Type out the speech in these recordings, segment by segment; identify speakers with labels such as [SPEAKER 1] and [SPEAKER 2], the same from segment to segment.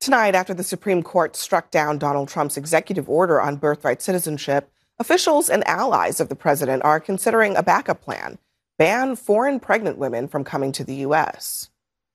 [SPEAKER 1] Tonight, after the Supreme Court struck down Donald Trump's executive order on birthright citizenship, officials and allies of the president are considering a backup plan: ban foreign pregnant women from coming to the U.S.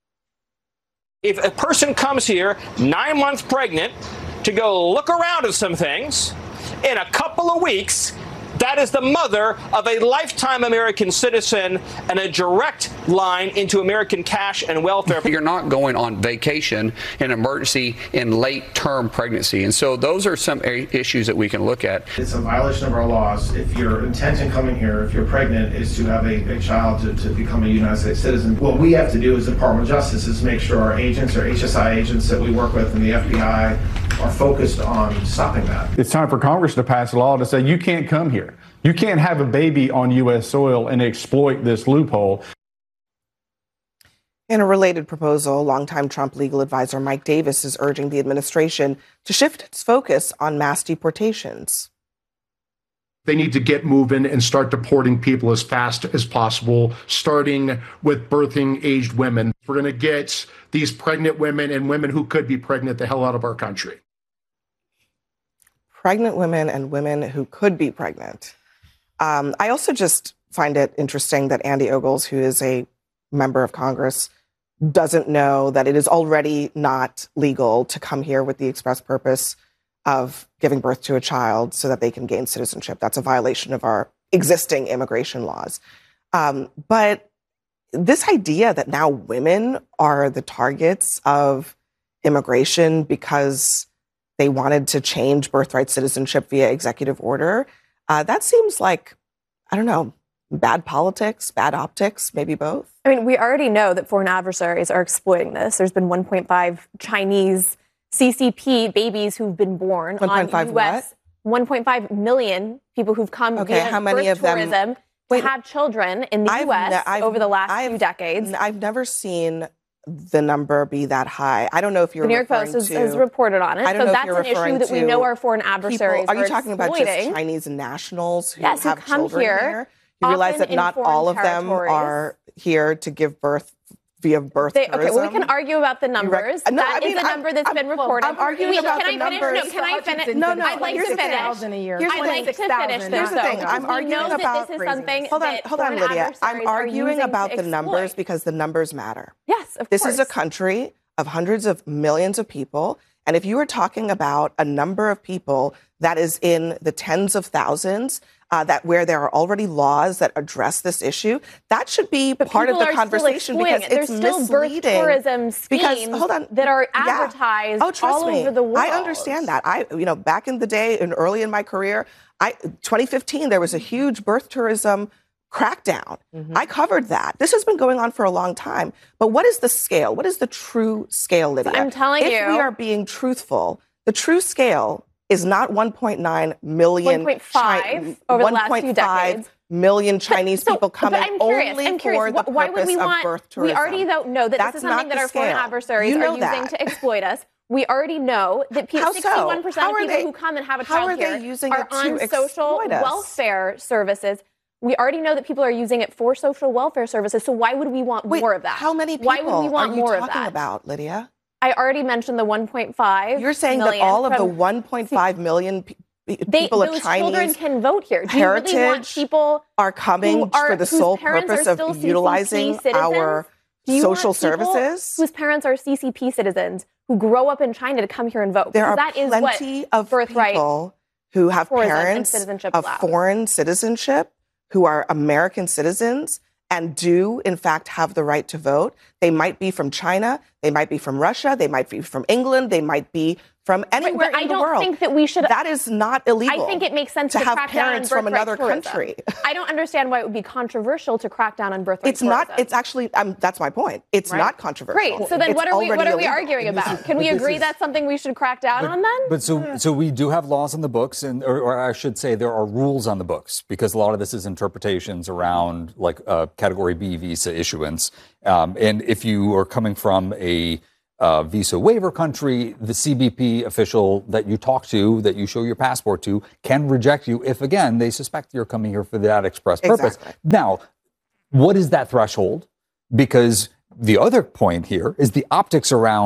[SPEAKER 2] If a person comes here 9 months pregnant to go look around at some things, in a couple of weeks, that is the mother of a lifetime American citizen and a direct line into American cash and welfare.
[SPEAKER 3] You're not going on vacation in emergency in late-term pregnancy. And so those are some issues that we can look at.
[SPEAKER 4] It's a violation of our laws. If your intent in coming here, if you're pregnant, is to have a child to become a United States citizen, what we have to do as the Department of Justice is make sure our agents, our HSI agents that we work with in the FBI, are focused on stopping that.
[SPEAKER 5] It's time for Congress to pass a law to say you can't come here. You can't have a baby on U.S. soil and exploit this loophole.
[SPEAKER 1] In a related proposal, longtime Trump legal advisor Mike Davis is urging the administration to shift its focus on mass deportations.
[SPEAKER 6] They need to get moving and start deporting people as fast as possible, starting with birthing aged women. We're going to get these pregnant women and women who could be pregnant the hell out of our country.
[SPEAKER 1] Pregnant women and women who could be pregnant. I also just find it interesting that Andy Ogles, who is a member of Congress, doesn't know that it is already not legal to come here with the express purpose of giving birth to a child so that they can gain citizenship. That's a violation of our existing immigration laws. But this idea that now women are the targets of immigration because they wanted to change birthright citizenship via executive order, that seems like, I don't know, bad politics, bad optics, maybe both.
[SPEAKER 7] I mean, we already know that foreign adversaries are exploiting this. There's been 1.5 Chinese CCP babies who've been born on U.S. 1.5 million people who've come via
[SPEAKER 1] how many
[SPEAKER 7] birth
[SPEAKER 1] of them
[SPEAKER 7] tourism to have children in the U.S. over the last few decades.
[SPEAKER 1] I've never seen the number be that high. I don't know if you're
[SPEAKER 7] the New York Post has reported on it. So that's an issue that we know our foreign adversaries
[SPEAKER 1] are you talking about just Chinese nationals who have
[SPEAKER 7] come
[SPEAKER 1] children here? You realize that not all of them are here to give birth via birth tourism?
[SPEAKER 7] Okay, well, we can argue about the numbers. That is the number that's been reported.
[SPEAKER 1] I'm arguing about the numbers.
[SPEAKER 7] Can I finish?
[SPEAKER 1] No,
[SPEAKER 7] I'd like to finish. I'd like to finish.
[SPEAKER 1] Here's the thing. I'm arguing about. Hold on, Lydia. I'm arguing about the numbers because the numbers matter.
[SPEAKER 7] Yes, of course.
[SPEAKER 1] This is a country of hundreds of millions of people. And if you are talking about a number of people that is in the tens of thousands, that where there are already laws that address this issue, that should be part of the conversation because it's misleading.
[SPEAKER 7] There's still birth tourism schemes that are advertised all over the world.
[SPEAKER 1] I understand that. Back in the day and early in my career, 2015, there was a huge birth tourism crackdown. Mm-hmm. I covered that. This has been going on for a long time. But what is the scale? What is the true scale, Lydia?
[SPEAKER 7] I'm telling you.
[SPEAKER 1] If we are being truthful, the true scale is not 1.9 million.
[SPEAKER 7] 1.5 over the last few decades.
[SPEAKER 1] Million Chinese people coming only for the
[SPEAKER 7] why would we
[SPEAKER 1] purpose
[SPEAKER 7] want,
[SPEAKER 1] of birth tourism.
[SPEAKER 7] We already know that this is something that our foreign adversaries are using to exploit us. We already know that 61% of people who come and have a child here are on social welfare services. We already know that people are using it for social welfare services. So why would we want more of that?
[SPEAKER 1] How many people
[SPEAKER 7] why would we want
[SPEAKER 1] are you
[SPEAKER 7] more
[SPEAKER 1] talking
[SPEAKER 7] of that?
[SPEAKER 1] about, Lydia?
[SPEAKER 7] I already mentioned the 1.5.
[SPEAKER 1] You're saying that all of the 1.5 million people of Chinese
[SPEAKER 7] children can vote here. Do you really want people
[SPEAKER 1] are coming for the sole purpose of utilizing our social services?
[SPEAKER 7] Whose parents are CCP citizens who grow up in China to come here and vote?
[SPEAKER 1] There are plenty of people who have parents of foreign citizenship who are American citizens and do, in fact, have the right to vote. They might be from China. They might be from Russia. They might be from England. They might be from anywhere in the world.
[SPEAKER 7] I don't think that we should.
[SPEAKER 1] That is not illegal.
[SPEAKER 7] I think it makes sense
[SPEAKER 1] to have
[SPEAKER 7] crack down
[SPEAKER 1] parents
[SPEAKER 7] on
[SPEAKER 1] from another
[SPEAKER 7] tourism.
[SPEAKER 1] country.
[SPEAKER 7] I don't understand why it would be controversial to crack down on birthright tourism.
[SPEAKER 1] It's not. It's actually. That's my point. It's not controversial.
[SPEAKER 7] Great. So then, what are we arguing about? Can we agree that's something we should crack down on then?
[SPEAKER 8] But so we do have laws on the books, or I should say, there are rules on the books because a lot of this is interpretations around like Category B visa issuance, and if you are coming from a visa waiver country, the CBP official that you talk to, that you show your passport to, can reject you if, again, they suspect you're coming here for that express purpose.
[SPEAKER 1] Exactly.
[SPEAKER 8] Now, what is that threshold? Because the other point here is the optics around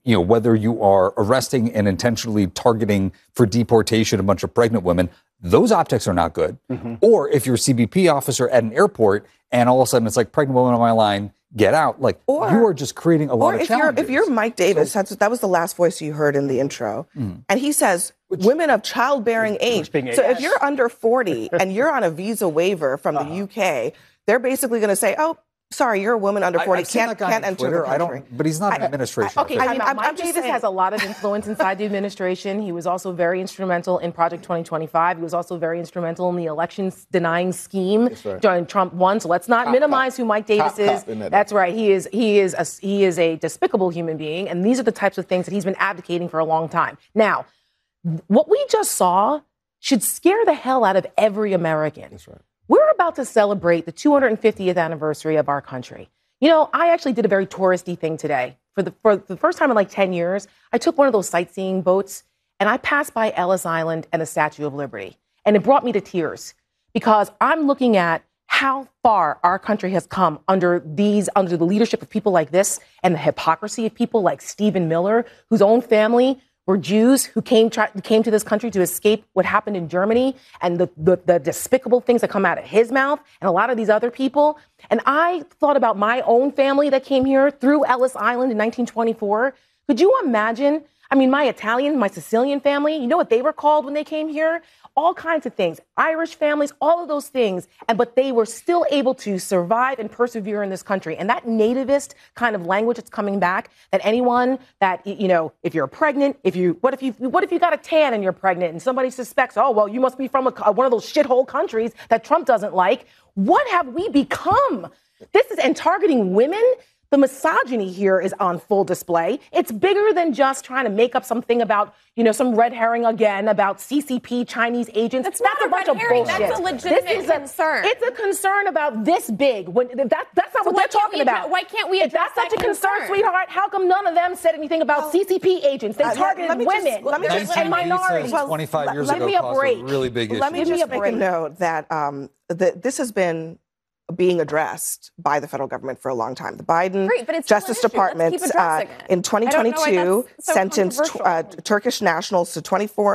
[SPEAKER 8] whether you are arresting and intentionally targeting for deportation a bunch of pregnant women, those optics are not good. Mm-hmm. Or if you're a CBP officer at an airport and all of a sudden it's like, pregnant woman on my line, get out. Like, you are just creating a lot of challenges.
[SPEAKER 1] If you're Mike Davis, that was the last voice you heard in the intro, and he says women of childbearing age. So if you're under 40 and you're on a visa waiver from the UK, they're basically going to say, oh, sorry, you're a woman under 40, can't enter the country.
[SPEAKER 8] But he's not an administration.
[SPEAKER 7] Okay, Mike Davis has a lot of influence inside the administration. He was also very instrumental in Project 2025. He was also very instrumental in the elections denying scheme during Trump won. So let's not minimize who Mike Davis is. That's right. He is a despicable human being, and these are the types of things that he's been advocating for a long time. Now, what we just saw should scare the hell out of every American. That's right. We're about to celebrate the 250th anniversary of our country. I actually did a very touristy thing today. For the first time in like 10 years, I took one of those sightseeing boats and I passed by Ellis Island and the Statue of Liberty. And it brought me to tears because I'm looking at how far our country has come under the leadership of people like this and the hypocrisy of people like Stephen Miller, whose own family were Jews who came to this country to escape what happened in Germany and the despicable things that come out of his mouth and a lot of these other people. And I thought about my own family that came here through Ellis Island in 1924. Could you imagine? I mean, my Sicilian family, you know what they were called when they came here? All kinds of things, Irish families, all of those things. But they were still able to survive and persevere in this country. And that nativist kind of language that's coming back, that anyone that, if you're pregnant, what if you got a tan and you're pregnant and somebody suspects, oh, well, you must be from one of those shithole countries that Trump doesn't like. What have we become? And targeting women. The misogyny here is on full display. It's bigger than just trying to make up something about, some red herring again about CCP Chinese agents. That's a bunch of bullshit. That's a legitimate concern.
[SPEAKER 1] It's a concern about this big. That's not what they're talking about.
[SPEAKER 7] Why can't we address
[SPEAKER 1] that concern? If that's such a concern, sweetheart, how come none of them said anything about CCP agents? They targeted women and minorities.
[SPEAKER 8] 25 years ago caused a really big issue.
[SPEAKER 1] Let me just make a note that this has been being addressed by the federal government for a long time. The Biden Justice Department in 2022 sentenced Turkish nationals to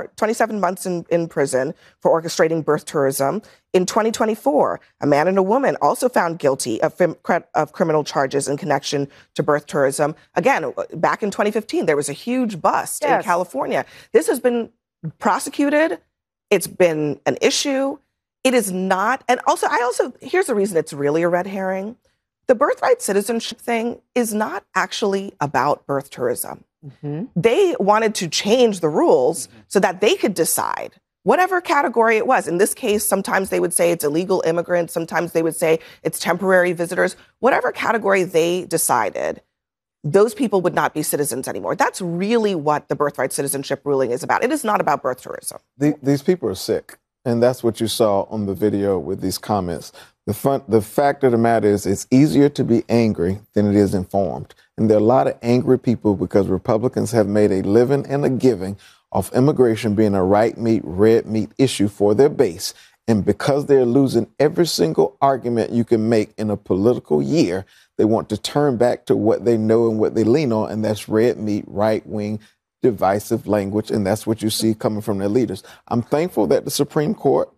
[SPEAKER 1] 27 months in prison for orchestrating birth tourism. In 2024, a man and a woman also found guilty of criminal charges in connection to birth tourism. Again, back in 2015, there was a huge bust in California. This has been prosecuted. It's been an issue. It is not, and here's the reason it's really a red herring. The birthright citizenship thing is not actually about birth tourism. Mm-hmm. They wanted to change the rules so that they could decide whatever category it was. In this case, sometimes they would say it's illegal immigrants. Sometimes they would say it's temporary visitors. Whatever category they decided, those people would not be citizens anymore. That's really what the birthright citizenship ruling is about. It is not about birth tourism.
[SPEAKER 9] These people are sick. And that's what you saw on the video with these comments. The fact of the matter is it's easier to be angry than it is informed. And there are a lot of angry people because Republicans have made a living and a giving off immigration being a right meat, red meat issue for their base. And because they're losing every single argument you can make in a political year, they want to turn back to what they know and what they lean on, and that's red meat, right-wing, divisive language, and that's what you see coming from their leaders. I'm thankful that the Supreme Court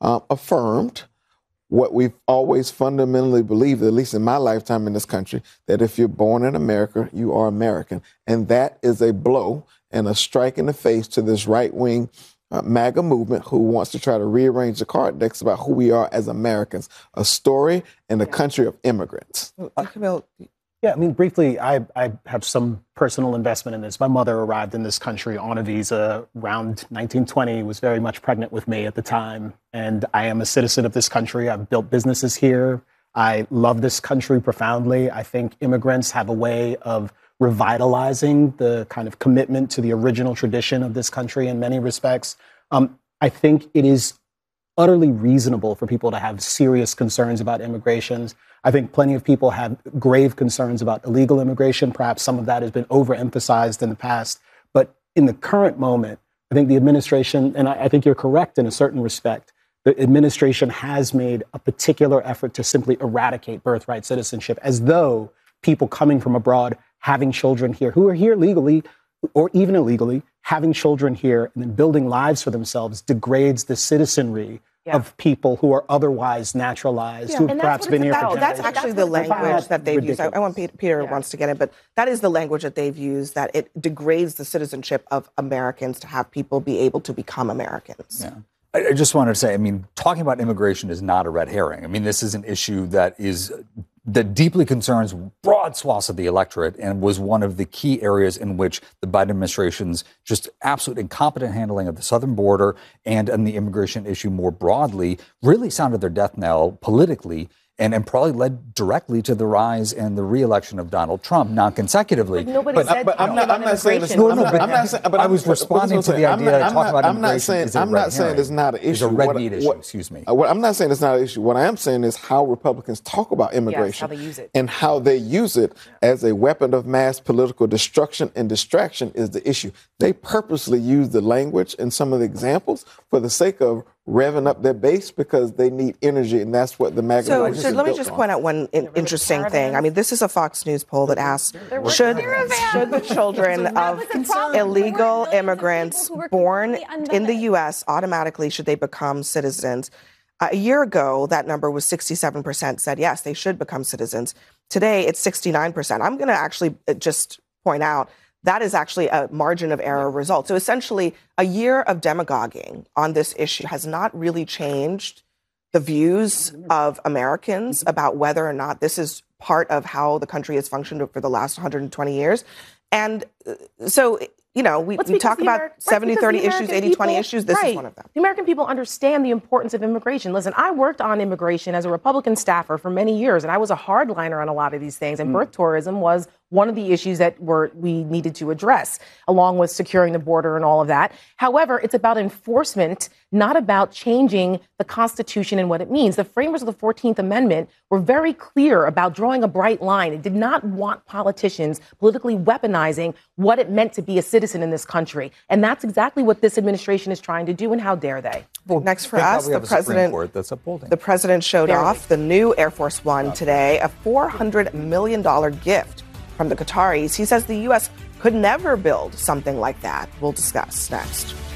[SPEAKER 9] affirmed what we've always fundamentally believed, at least in my lifetime in this country, that if you're born in America, you are American. And that is a blow and a strike in the face to this right-wing MAGA movement who wants to try to rearrange the card decks about who we are as Americans, a story in a country of immigrants.
[SPEAKER 10] Yeah, I mean, briefly, I have some personal investment in this. My mother arrived in this country on a visa around 1920, was very much pregnant with me at the time. And I am a citizen of this country. I've built businesses here. I love this country profoundly. I think immigrants have a way of revitalizing the kind of commitment to the original tradition of this country in many respects. I think it is utterly reasonable for people to have serious concerns about immigrations. I think plenty of people have grave concerns about illegal immigration. Perhaps some of that has been overemphasized in the past. But in the current moment, I think the administration, and I think you're correct in a certain respect, the administration has made a particular effort to simply eradicate birthright citizenship, as though people coming from abroad having children here who are here legally or even illegally, having children here and then building lives for themselves degrades the citizenry of people who are otherwise naturalized, who've perhaps been here for
[SPEAKER 1] That's actually the language that they've used. I want Peter wants to get it, but that is the language that they've used, that it degrades the citizenship of Americans to have people be able to become Americans.
[SPEAKER 8] Yeah. I just wanted to say, I mean, talking about immigration is not a red herring. I mean, this is an issue that deeply concerns broad swaths of the electorate and was one of the key areas in which the Biden administration's just absolute incompetent handling of the southern border and the immigration issue more broadly really sounded their death knell politically. And probably led directly to the rise and the re-election of Donald Trump, non-consecutively.
[SPEAKER 9] But I'm not saying this. But
[SPEAKER 8] I was responding to the idea that talking about immigration
[SPEAKER 9] I'm not saying it's not an issue.
[SPEAKER 8] It's a red meat issue. Excuse me.
[SPEAKER 9] I'm not saying it's not an issue. What I am saying is how Republicans talk about immigration,
[SPEAKER 1] how they use it,
[SPEAKER 9] and how they use it as a weapon of mass political destruction and distraction is the issue. They purposely use the language and some of the examples for the sake of revving up their base because they need energy, and that's what the MAGA
[SPEAKER 1] So let me just point out one interesting thing. I mean, this is a Fox News poll that asked, should the children of illegal immigrants born in the U.S. automatically, should they become citizens? A year ago, that number was 67% said yes, they should become citizens. Today, it's 69%. I'm going to actually just point out that is actually a margin of error result. So essentially, a year of demagoguing on this issue has not really changed the views of Americans about whether or not this is part of how the country has functioned for the last 120 years. And so, you know, we talk about 70-30 issues, 80-20 issues. This is one of them.
[SPEAKER 11] The American people understand the importance of immigration. Listen, I worked on immigration as a Republican staffer for many years, and I was a hardliner on a lot of these things. And birth tourism was one of the issues that we needed to address, along with securing the border and all of that. However, it's about enforcement, not about changing the Constitution and what it means. The framers of the 14th Amendment were very clear about drawing a bright line. It did not want politicians politically weaponizing what it meant to be a citizen in this country. And that's exactly what this administration is trying to do, and how dare they?
[SPEAKER 1] Well, next for us, the president showed off the new Air Force One today, a $400 million gift from the Qataris. He says the U.S. could never build something like that. We'll discuss next.